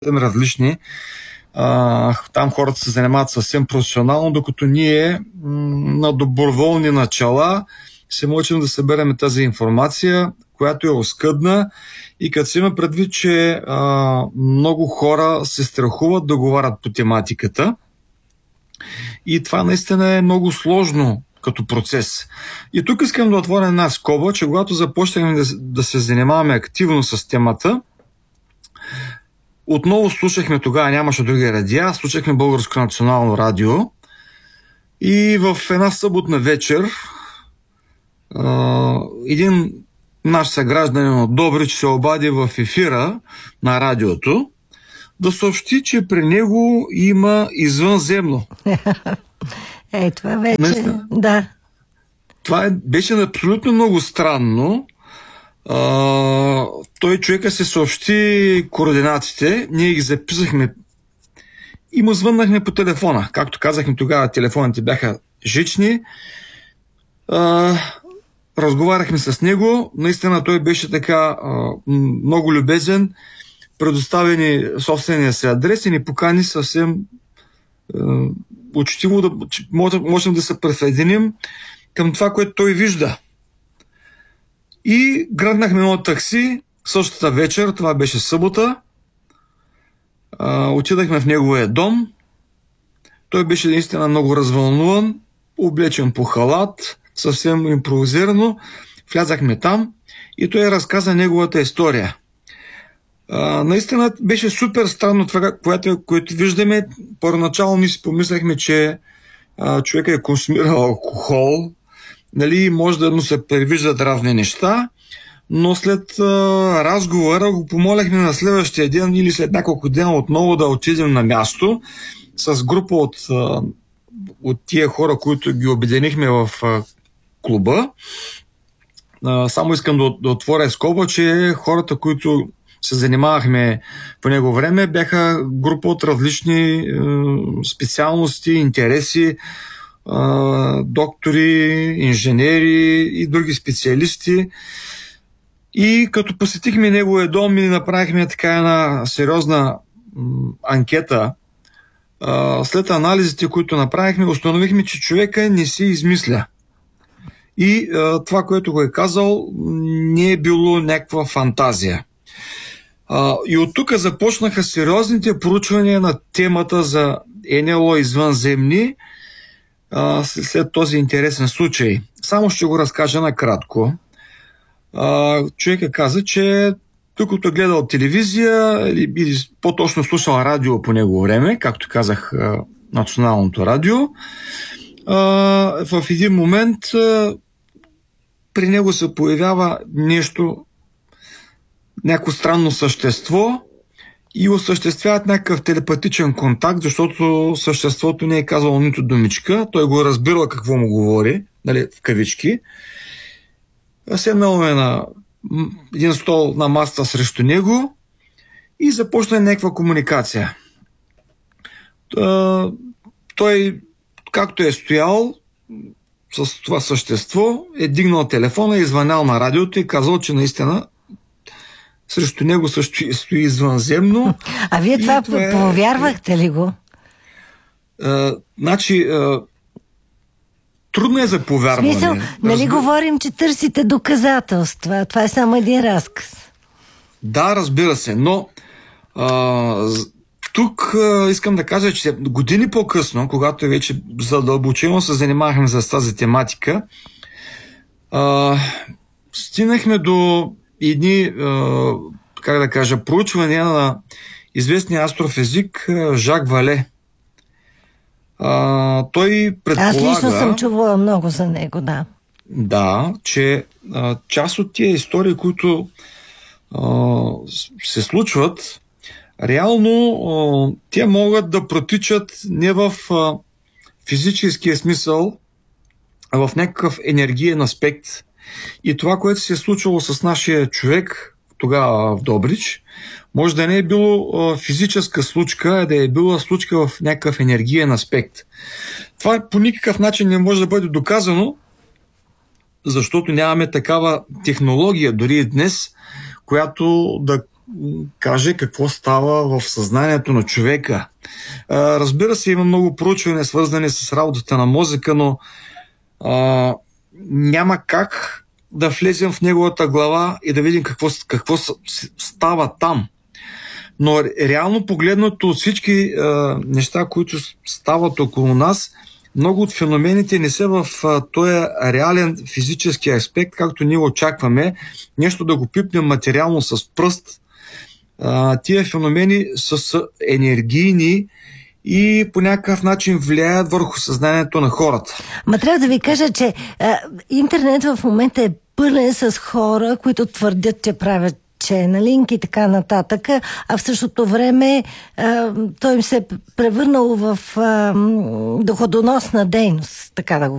различни. Там хората се занимават съвсем професионално, докато ние на доброволни начала се можем да съберем тази информация, която е оскъдна, и като се има предвид, че много хора се страхуват да говорят по тематиката, и това наистина е много сложно като процес. И тук искам да отворя една скоба, че когато започнахме да се занимаваме активно с темата, отново слушахме, тогава нямаше други радиа, слушахме Българско национално радио, и в една съботна вечер един наш съгражданин от Добрич се обади в ефира на радиото да съобщи, че при него има извънземно. Това вече, да. Това беше абсолютно много странно. Той човека се съобщи координатите, ние ги записахме и му звъннахме по телефона. Както казахме тогава, телефоните бяха жични. Разговаряхме с него. Наистина той беше така много любезен. Предоставени собствения си адрес и ни покани съвсем учтиво да можем да се присъединим към това, което той вижда. И гръднахме едно такси същата вечер, това беше събота. Отидахме в неговия дом. Той беше наистина много развълнуван, облечен по халат, съвсем импровизирано. Влязахме там и той разказа неговата история. Наистина беше супер странно това, което виждаме. Първоначално ние си помислехме, че човека е консумирал алкохол, нали, може да му се превиждат равни неща, но след разговора го помоляхме на следващия ден или след няколко дена отново да отидем на място с група от тия хора, които ги обединихме в клуба. Само искам да отворя скоба, че хората, които се занимавахме по него време, бяха група от различни специалности, интереси, доктори, инженери и други специалисти. И като посетихме неговия дом и направихме така една сериозна анкета, след анализите, които направихме, установихме, че човека не си измисля. И това, което го е казал, не е било някаква фантазия. И от тук започнаха сериозните проучвания на темата за НЛО извънземни след този интересен случай. Само ще го разкажа накратко. Човека каза, че докато е гледал телевизия или по-точно слушал радио по него време, както казах, националното радио, в един момент при него се появява някакво странно същество и осъществяват някакъв телепатичен контакт, защото съществото не е казало нито думичка. Той го е разбирал какво му говори, нали, в кавички. Седнал е на един стол на масата срещу него и започна някаква комуникация. Той, както е стоял с това същество, е дигнал телефона и звънял на радиото и казал, че наистина срещу него също стои извънземно. А вие това повярвахте ли го? Трудно е за повярване. Смисъл, нали говорим, че търсите доказателства? Това е само един разказ. Да, разбира се, но тук искам да кажа, че години по-късно, когато вече задълбочено се занимавахме с тази тематика, стигнахме до едни, проучвания на известния астрофизик Жак Вале. Той предполага... Аз лично съм чувала много за него, да. Да, че част от тия истории, които се случват, реално те могат да протичат не в физическия смисъл, а в някакъв енергиен аспект. И това, което се е случило с нашия човек тогава в Добрич, може да не е било физическа случка, а да е била случка в някакъв енергиен аспект. Това по никакъв начин не може да бъде доказано, защото нямаме такава технология дори и днес, която каже какво става в съзнанието на човека. Разбира се, има много проучвания, свързани с работата на мозъка, но няма как да влезем в неговата глава и да видим какво става там. Но реално погледнато от всички неща, които стават около нас, много от феномените не са в този реален физически аспект, както ние очакваме, нещо да го пипнем материално с пръст. Тия феномени са енергийни и по някакъв начин влияят върху съзнанието на хората. Ма трябва да ви кажа, че интернет в момента е пълен с хора, които твърдят, че правят ченалинг и така нататък, а в същото време той им се е превърнал в доходоносна дейност, така да го